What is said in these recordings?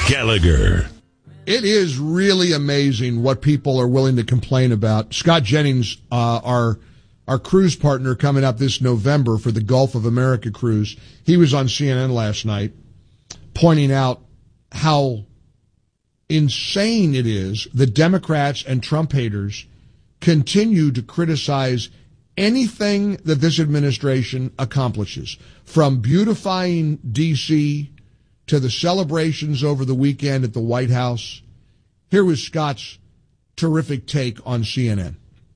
Gallagher. It is really amazing what people are willing to complain about. Scott Jennings, our cruise partner coming up this November for the Gulf of America cruise, he was on CNN last night pointing out how insane it is that Democrats and Trump haters continue to criticize anything that this administration accomplishes, from beautifying D.C. to the celebrations over the weekend at the White House. Here was Scott's terrific take on CNN.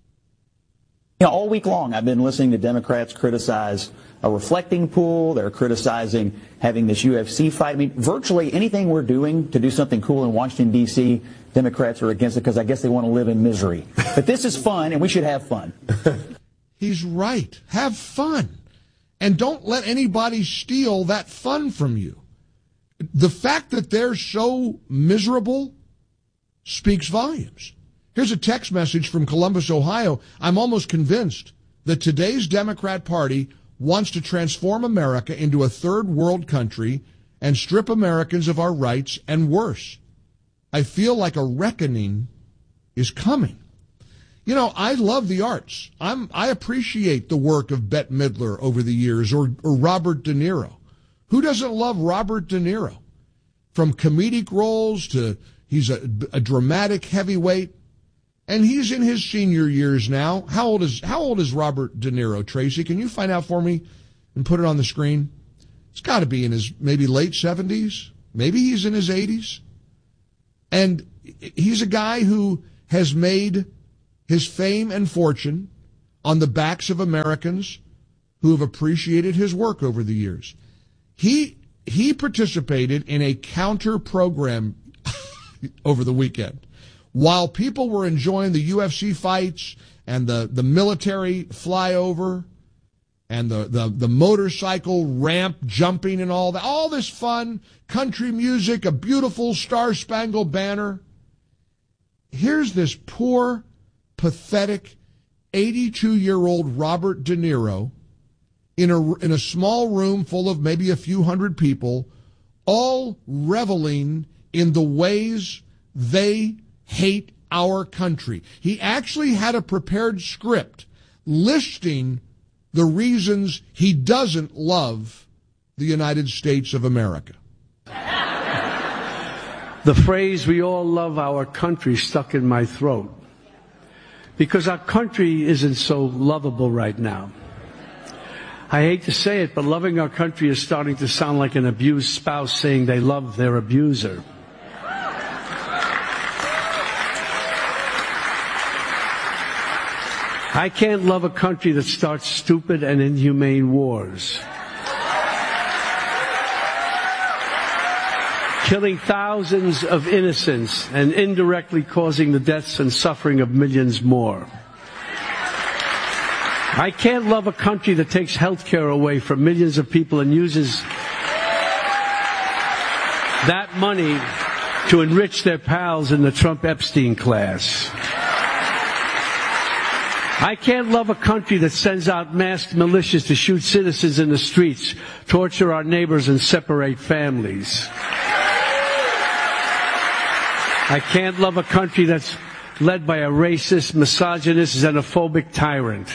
All week long, I've been listening to Democrats criticize a reflecting pool. They're criticizing having this UFC fight. I mean, virtually anything we're doing to do something cool in Washington, D.C., Democrats are against it because I guess they want to live in misery. But this is fun, and we should have fun. He's right. Have fun. And don't let anybody steal that fun from you. The fact that they're so miserable speaks volumes. Here's a text message from Columbus, Ohio. I'm almost convinced that today's Democrat Party wants to transform America into a third world country and strip Americans of our rights, and worse. I feel like a reckoning is coming. You know, I love the arts. I appreciate the work of Bette Midler over the years, or Robert De Niro. Who doesn't love Robert De Niro? From comedic roles to he's a dramatic heavyweight. And he's in his senior years now. How old is Robert De Niro, Tracy? Can you find out for me and put it on the screen? It's got to be in his maybe late 70s. Maybe he's in his 80s. And he's a guy who has made his fame and fortune on the backs of Americans who have appreciated his work over the years. He participated in a counter program over the weekend. While people were enjoying the UFC fights and the military flyover and the motorcycle ramp jumping and all this fun, country music, a beautiful Star-Spangled Banner, here's this poor, pathetic 82-year-old Robert De Niro in a small room full of maybe a few hundred people, all reveling in the ways they hate our country. He actually had a prepared script listing the reasons he doesn't love the United States of America. The phrase, "we all love our country," stuck in my throat because our country isn't so lovable right now. I hate to say it, but loving our country is starting to sound like an abused spouse saying they love their abuser. I can't love a country that starts stupid and inhumane wars, killing thousands of innocents and indirectly causing the deaths and suffering of millions more. I can't love a country that takes health care away from millions of people and uses that money to enrich their pals in the Trump-Epstein class. I can't love a country that sends out masked militias to shoot citizens in the streets, torture our neighbors, and separate families. I can't love a country that's led by a racist, misogynist, xenophobic tyrant.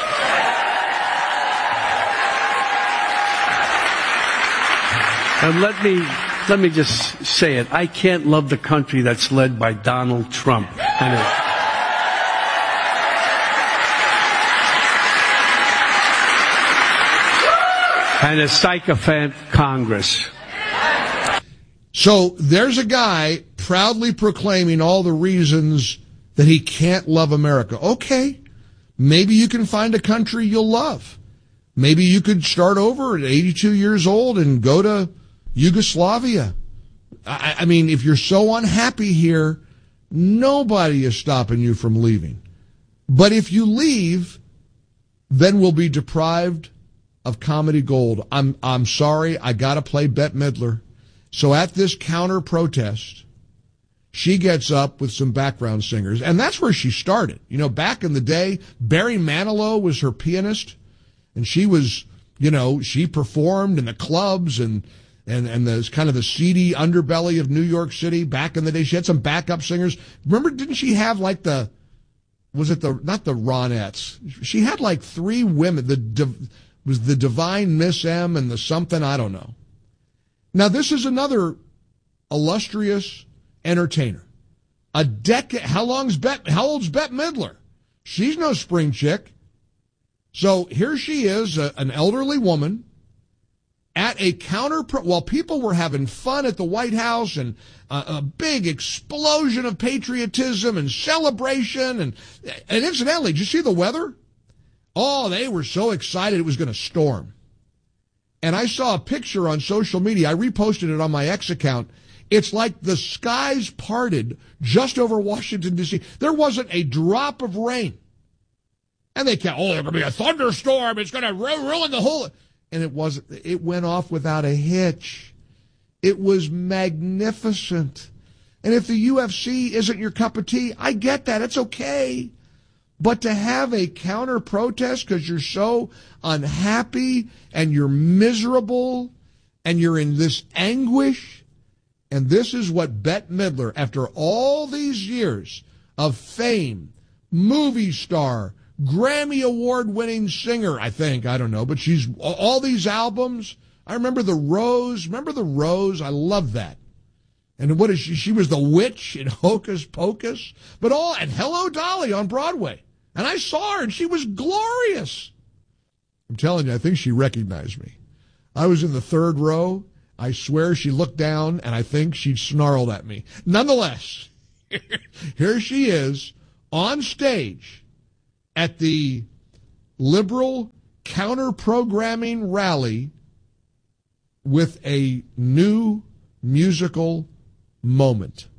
And let me just say it. I can't love the country that's led by Donald Trump and a sycophant Congress. So there's a guy proudly proclaiming all the reasons that he can't love America. Okay, maybe you can find a country you'll love. Maybe you could start over at 82 years old and go to Yugoslavia. I mean, if you're so unhappy here, nobody is stopping you from leaving. But if you leave, then we'll be deprived of comedy gold. I'm sorry, I gotta play Bette Midler. So at this counter protest, she gets up with some background singers, and that's where she started. You know, back in the day, Barry Manilow was her pianist, and she was, you know, she performed in the clubs, and and the kind of the seedy underbelly of New York City back in the day. She had some backup singers. Remember, didn't she have like not the Ronettes? She had like three women. Was the Divine Miss M and the something, I don't know. Now, this is another illustrious entertainer. A decade. How old's Bette Midler? She's no spring chick. So here she is, an elderly woman, at a while people were having fun at the White House and a big explosion of patriotism and celebration. And incidentally, did you see the weather? Oh, they were so excited it was going to storm. And I saw a picture on social media. I reposted it on my X account. It's like the skies parted just over Washington, D.C. There wasn't a drop of rain. And they kept, there's going to be a thunderstorm. It's going to ruin the whole... And it went off without a hitch. It was magnificent. And if the UFC isn't your cup of tea, I get that. It's okay. But to have a counter protest because you're so unhappy and you're miserable and you're in this anguish, and this is what Bette Midler, after all these years of fame, movie star, Grammy Award-winning singer, I don't know, but she's all these albums. I remember The Rose. Remember The Rose? I love that. And what is she? She was the witch in Hocus Pocus. And Hello Dolly on Broadway. And I saw her, and she was glorious. I'm telling you, I think she recognized me. I was in the third row. I swear she looked down, and I think she snarled at me. Nonetheless, here she is on stage at the liberal counter-programming rally with a new musical moment.